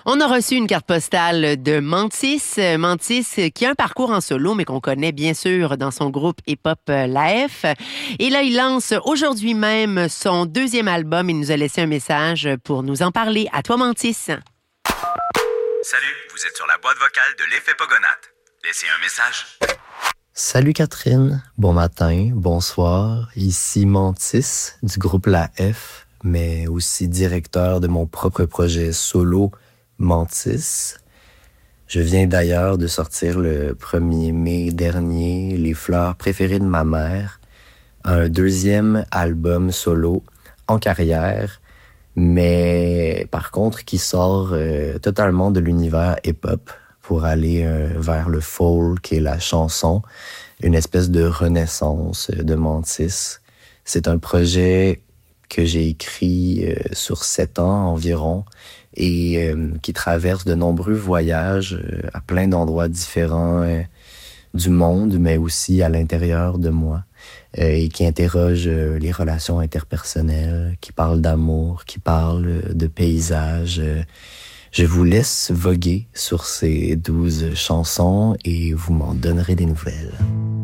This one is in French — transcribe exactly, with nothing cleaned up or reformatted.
On a reçu une carte postale de Mantis. Mantis qui a un parcours en solo, mais qu'on connaît bien sûr dans son groupe hip-hop La F. Et là, il lance aujourd'hui même son deuxième album. Il nous a laissé un message pour nous en parler. À toi, Mantis. Salut, vous êtes sur la boîte vocale de l'Effet Pogonate. Laissez un message. Salut Catherine, bon matin, bonsoir. Ici Mantis du groupe La F, mais aussi directeur de mon propre projet solo Mantis. Je viens d'ailleurs de sortir le premier mai dernier Les fleurs préférées de ma mère, un deuxième album solo en carrière, mais par contre qui sort euh, totalement de l'univers hip-hop pour aller euh, vers le folk et la chanson, une espèce de renaissance de Mantis. C'est un projet que j'ai écrit euh, sur sept ans environ et euh, qui traverse de nombreux voyages euh, à plein d'endroits différents euh, du monde, mais aussi à l'intérieur de moi, euh, et qui interroge euh, les relations interpersonnelles, qui parle d'amour, qui parle euh, de paysages. Euh, je vous laisse voguer sur ces douze chansons et vous m'en donnerez des nouvelles.